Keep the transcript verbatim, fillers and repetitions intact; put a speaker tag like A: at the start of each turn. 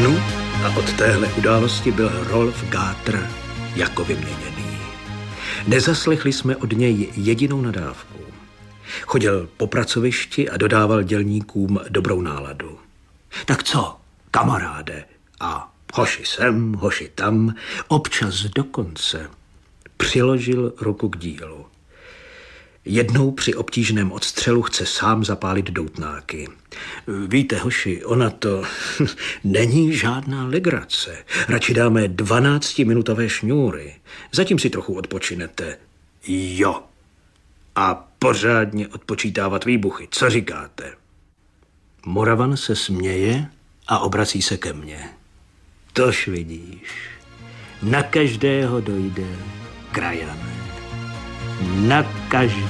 A: dnu a od téhle události byl Rolf Gátr jako vyměněný. Nezaslechli jsme od něj jedinou nadávku. Chodil po pracovišti a dodával dělníkům dobrou náladu. Tak co, kamaráde? A hoši sem, hoši tam, občas dokonce přiložil ruku k dílu. Jednou při obtížném odstřelu chce sám zapálit doutnáky. Víte, hoši, ona to není žádná legrace. Radši dáme dvanáctiminutové šňůry. Zatím si trochu odpočinete. Jo. A pořádně odpočítávat výbuchy. Co říkáte? Moravan se směje a obrací se ke mně. Tož vidíš, na každého dojde, krajane. Na každého.